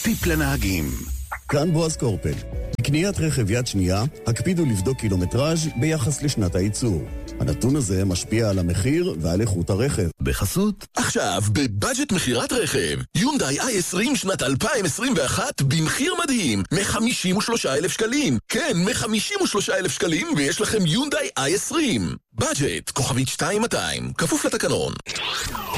טיפ לנהגים. כאן בועז קורפל. בקניית רכב יד שנייה, הקפידו לבדוק קילומטראז' ביחס לשנת הייצור. הנתון הזה משפיע על המחיר ועל איכות הרכב. בחסות. עכשיו, בבאג'ט מחירת רכב. יונדאי i20 שנת 2021 במחיר מדהים. מ-53,000 שקלים. כן, מ-53,000 שקלים, ויש לכם יונדאי i20. באג'ט, כוכבית 2200, כפוף לתקנון.